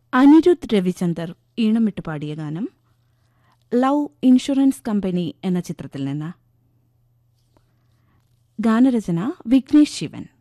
അനിരുദ്ധ് രവിചന്ദർ ഈണമിട്ട് പാടിയ ഗാനം love insurance company എന്ന ചിത്രത്തിൽ നിന്ന്. ഗാനരചന വിഘ്നേഷ് ശിവൻ.